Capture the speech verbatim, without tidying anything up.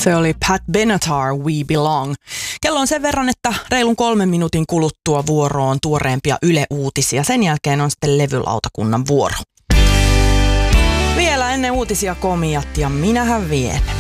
Se oli Pat Benatar, We Belong. Kello on sen verran, että reilun kolmen minuutin kuluttua vuoroon tuoreempia Yle-uutisia. Sen jälkeen on sitten levylautakunnan vuoro. Vielä ennen uutisia komiat ja minähän vien.